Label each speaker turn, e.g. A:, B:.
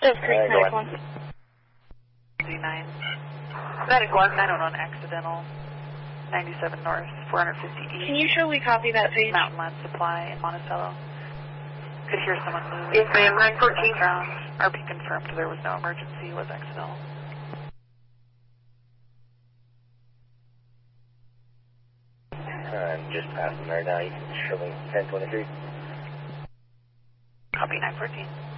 A: Dove Creek, 9-1.
B: 39. Medic 1, 901 accidental. 97 north, 450 east.
A: Can you show we copy that page?
B: Mountain Land Supply in Monticello. Could hear someone move.
C: Yes, ma'am, 914.
B: RP confirmed there was no emergency, was accidental.
D: I'm just passing there now. You can show me 1023.
B: Copy 914.